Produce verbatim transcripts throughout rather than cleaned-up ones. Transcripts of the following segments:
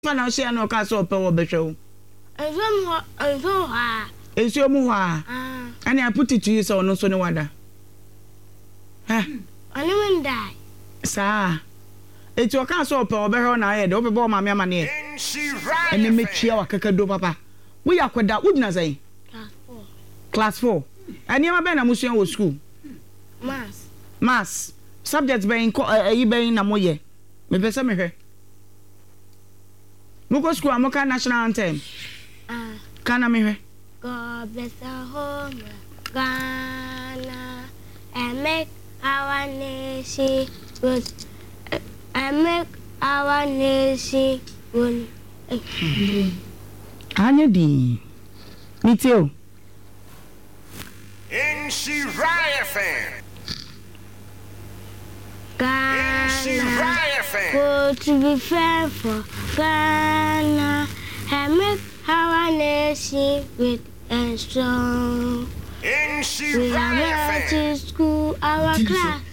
Fana share no ka so pe wo behwe. Enzo mo enzo ha. Enzo mu ha. Ah. And I put it to you so no so no wada. Ha. Ani men die. Sa. Eti o ka so pe wo behwe na ye de wo be bo ma me amane. Ene me chia wa kakado papa. We yakoda wudina say. Class four. Class four. Ani ma be na musua wo school. Mass. Mass. Subjects be in eh be na moye. Me be se me hwe. Muko school amoka national anthem. Ah. Kana me hwe. God bless our home, Ghana, and make our nation good. And make our nation good. Anya di. Me too. In she riot fan. Ghana, go to be fair for Ghana, and make our nation good and strong. In she We are riot to school, our class.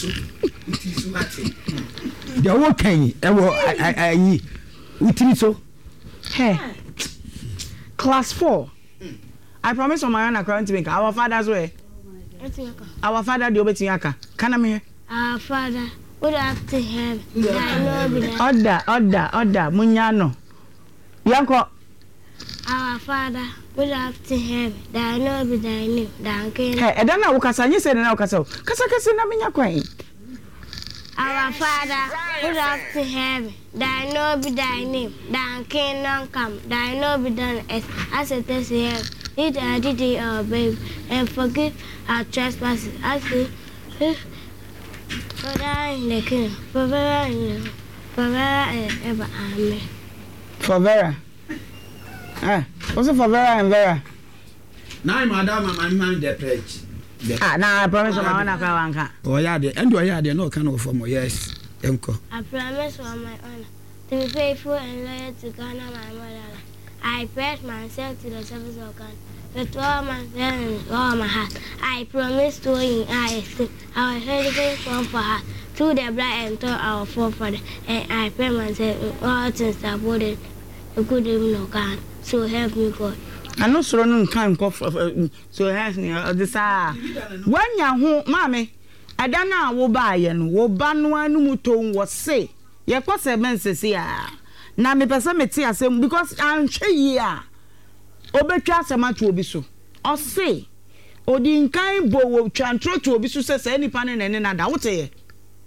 The what can you? I I I so. Hey. Class four. I promise on my own account to make our father's way. Our father the obeti aka. Kana me. Our father would have to have Order, order, order, munyano. Yanko. Our father would have to have that no be thy name. Danke. Hey, e dan na wo kasa nyi se na wo kasa. Kasa kasa na menya kwan. Our father would have to have that no be thy name. Danke non come. That no be done as as it is here. It I did our baby and forgive our trespasses. As we for that in the king. For very for very ever amen. For Vera. Ah, what's it for Vera and Vera? Now madam my man the pledge. Ah, now I promise on my own account wanka. Oh yeah, the and yeah, they no kind of form. Yes. Enko. I promise on my honor to be faithful and loyal to Ghana, my mother. I pledge myself to the service of God with all my strength and all my heart. I promise to in I esteem our heritage from for her through the blood and through our forefather. And I pray myself in all things that would the good even of God. So help me God. I know so no kan ko so has me the sa. When ya ho mame adana wo ba ye no wo ba no anu muton wo se ye ko se men sese a na me pese me ti asem because an hwe yi a obetwa asema to obi so o se odi nkan bo wo twantro to obi so se se nipa ne ne na da wo te ye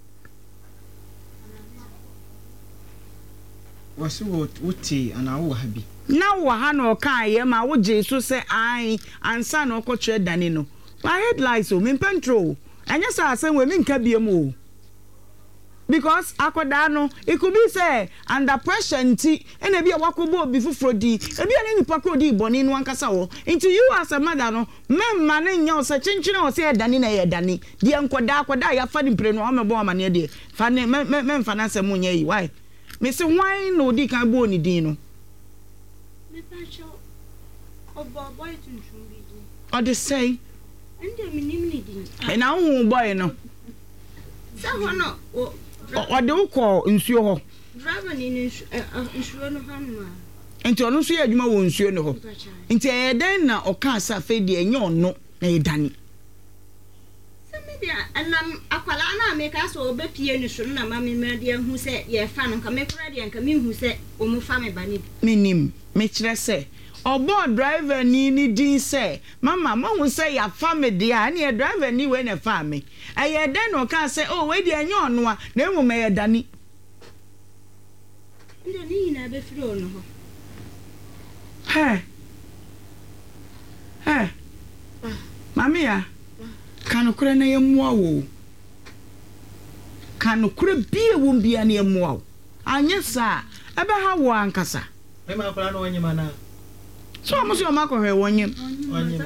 wasi wo wuti ana wo habi na wo ha no kan ye ma wo je so se ai ansa na okotwe dani no my headlights o me pentro anya sa asem we me nka biem o because akoda no it could be say under pressure nti ena bia wakobo obi fufuro di ebi ena nipa ko di boni no ankasa wo into you as a mother no memma ne nya o se chinchine o se edani na ye dani die nkoda akoda ya fa ni mpre no o mebo amane de fa ne memfa na asem nya yi why me se why no di kan bo ni din no Me pacho obo boy tuntum bi di. o de say Ende minim ni din. e na hu boy no Sa hono o o de uko nsuo ho driver ni nsuo no hanma. enti ono so ye adwuma wo nsuo no ho enti e den na o ka sa fe de enye ono na e dani Media anam akwala na me ka so obepie ni so na ma me media hu se ye fa no ka me kura de nka me hu se o mu fa me ba ni minim me kire se obo driver ni ni din se mama ma hu se ya fa me de a na driver ni we na fa me eye den no ka se oh we de enye ono a na emu me ye dani nde ni na be firi ono ho he he mami ya kanukure na yemua wo kanukure bie wo bia na yemua wo anya sa ebe ha wo ankasa e ma akora no wanyima na so amuso o makohwe wonyem wanyim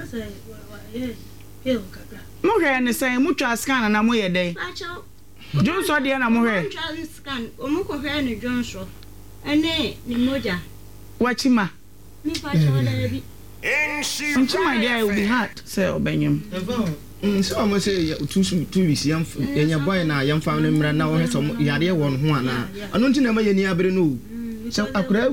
mo hwe ne sai mo twa scan na mo ye den Johnson de na mo hwe scan o mo ko hwe ne Johnson ene ni moja wachima mi pa cho da bi Nchima idea will be hard say obenyem so am say two two weeks yam yanya boy na yam fa no mra na wo he so yare won ho ana ano nti na ma yani abere no sɛ akora